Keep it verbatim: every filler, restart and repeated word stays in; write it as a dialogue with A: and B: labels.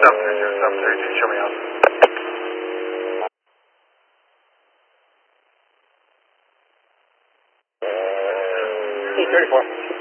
A: seven three zero seven three two, show me out.
B: E thirty-four.